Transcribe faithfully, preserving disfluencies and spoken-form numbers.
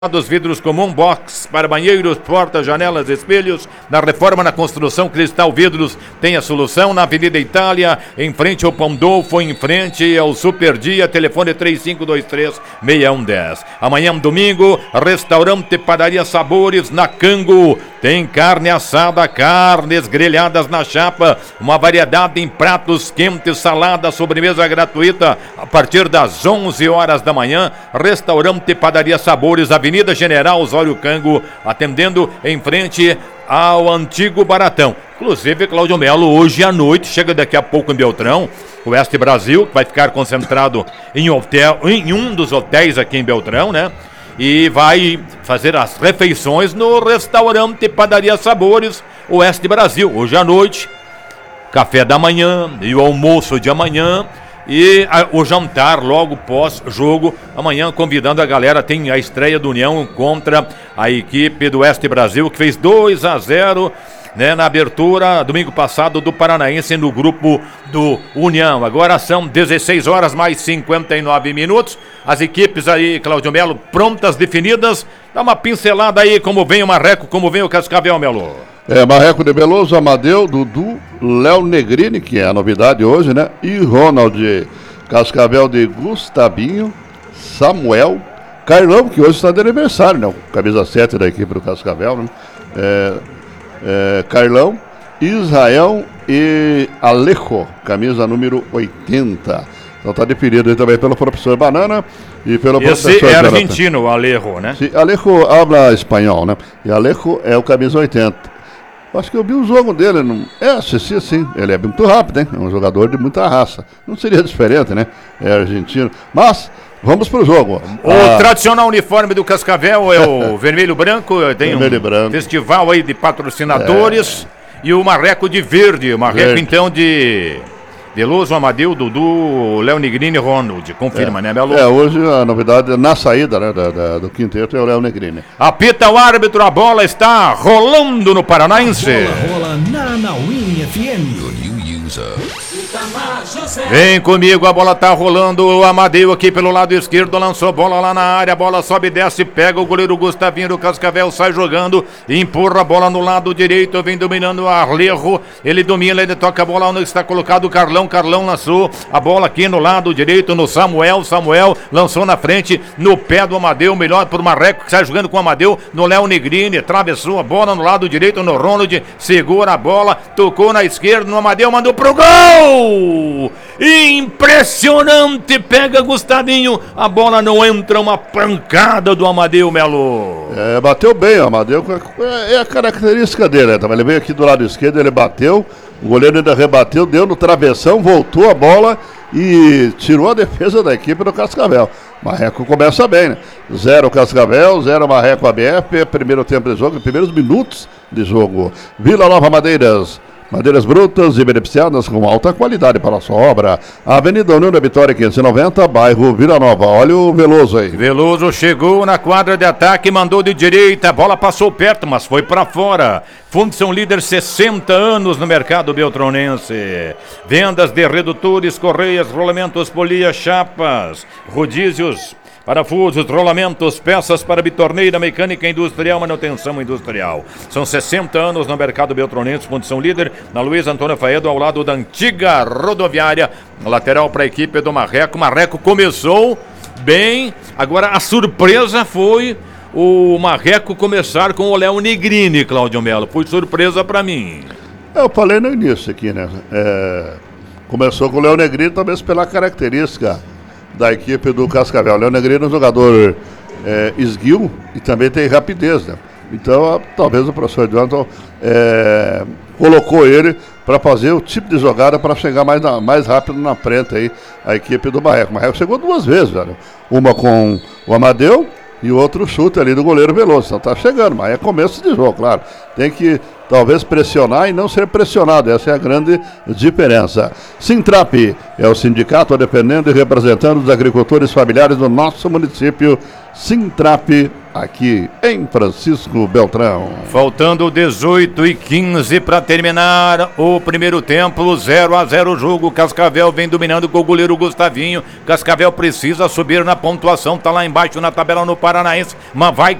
Dos vidros comum, box para banheiros, portas, janelas, espelhos. Na reforma, na construção, Cristal Vidros tem a solução. Na Avenida Itália, em frente ao Pandolfo, em frente ao Super Dia. Telefone três cinco dois três, seis um um zero. Amanhã, domingo, restaurante Padaria Sabores na Cango. Tem carne assada, carnes grelhadas na chapa, uma variedade em pratos quentes, salada, sobremesa gratuita a partir das onze horas da manhã. Restaurante Padaria Sabores, Avenida General Osório Cango, atendendo em frente ao antigo Baratão. Inclusive, Cláudio Melo, hoje à noite, chega daqui a pouco em Beltrão, o Oeste Brasil, que vai ficar concentrado em, hotel, em um dos hotéis aqui em Beltrão, né? E vai fazer as refeições no restaurante Padaria Sabores, Oeste Brasil, hoje à noite. Café da manhã e o almoço de amanhã. E a, o jantar logo pós-jogo, amanhã convidando a galera, tem a estreia do União contra a equipe do Oeste Brasil, que fez dois a zero, né, na abertura, domingo passado, do Paranaense no grupo do União. Agora são dezesseis horas mais cinquenta e nove minutos, as equipes aí, Cláudio Melo, prontas, definidas. Dá uma pincelada aí, como vem o Marreco, como vem o Cascavel, Melo. É, Marreco de Beloso, Amadeu, Dudu, Léo Negrini, que é a novidade hoje, né? E Ronald, Cascavel de Gustavinho, Samuel, Carlão, que hoje está de aniversário, né? Camisa sete da equipe do Cascavel, né? É, é, Carlão, Israel e Alejo, camisa número oitenta. Então tá definido aí também pelo professor Banana e pelo Esse professor... Esse é argentino, o Alejo, né? Sim, Alejo habla espanhol, né? E Alejo é o camisa oitenta. Acho que eu vi o jogo dele. Não... É, assisti sim. Ele é muito rápido, hein? É um jogador de muita raça. Não seria diferente, né? É argentino. Mas, vamos pro jogo. O ah... tradicional uniforme do Cascavel é o vermelho e branco. Tem vermelho um e branco. Festival aí de patrocinadores. É... E o Marreco de verde. O Marreco, verde. Então, de... Veloso, Amadeu, Dudu, Léo Negrini e Ronald. Confirma, é. né, Melo? É, hoje a novidade na saída, né, da, da, do quinteto é o Léo Negrini. Apita o árbitro, a bola está rolando no Paranaense. A bola rola na Nauim F M. Vem comigo, a bola tá rolando. O Amadeu aqui pelo lado esquerdo lançou bola lá na área. A bola sobe e desce, pega o goleiro Gustavinho do Cascavel, sai jogando, empurra a bola no lado direito, vem dominando o Arlejo. Ele domina, ele toca a bola onde está colocado o Carlão. Carlão lançou a bola aqui no lado direito no Samuel. Samuel lançou na frente, no pé do Amadeu, melhor pro Marreco, que sai jogando com o Amadeu no Léo Negrini. Atravessou a bola no lado direito no Ronald, segura a bola, tocou na esquerda no Amadeu, mandou pro gol! Impressionante, pega Gustavinho, a bola não entra, uma pancada do Amadeu, Melo. É, bateu bem o Amadeu, é, é a característica dele, né? Ele veio aqui do lado esquerdo, ele bateu, o goleiro ainda rebateu, deu no travessão, voltou a bola e tirou a defesa da equipe do Cascavel. Marreco começa bem, né? Zero Cascavel, zero Marreco A B F, primeiro tempo de jogo, primeiros minutos de jogo. Vila Nova Madeiras. Madeiras brutas e beneficiadas com alta qualidade para a sua obra. Avenida União da Vitória quinhentos e noventa, bairro Vila Nova. Olha o Veloso aí. Veloso chegou na quadra de ataque, mandou de direita, a bola passou perto, mas foi para fora. Fundição Líder, sessenta anos no mercado beltronense. Vendas de redutores, correias, rolamentos, polias, chapas, rodízios, parafusos, rolamentos, peças para bitorneira, mecânica industrial, manutenção industrial. São sessenta anos no mercado beltronense, Fundição Líder, na Luiz Antônio Faedo, ao lado da antiga rodoviária. Lateral para a equipe do Marreco. Marreco começou bem, agora a surpresa foi o Marreco começar com o Léo Negrini, Cláudio Melo. Foi surpresa para mim. Eu falei no início aqui, né? É... Começou com o Léo Negrini, talvez pela característica da equipe do Cascavel. O Léo Negrini é um jogador é, esguio e também tem rapidez, né? Então, talvez o professor Jonathan é, colocou ele para fazer o tipo de jogada para chegar mais, na, mais rápido na frente aí, a equipe do Marreco. O Marreco chegou duas vezes, velho. Uma com o Amadeu e outro chute ali do goleiro Veloso. Então tá chegando, mas é começo de jogo, claro. Tem que talvez pressionar e não ser pressionado. Essa é a grande diferença. Sintrap é o sindicato defendendo e representando os agricultores familiares do nosso município. Sintrap aqui em Francisco Beltrão. Faltando dezoito e quinze para terminar o primeiro tempo, zero a zero o jogo. Cascavel vem dominando com o goleiro Gustavinho. Cascavel precisa subir na pontuação, tá lá embaixo na tabela no Paranaense, mas vai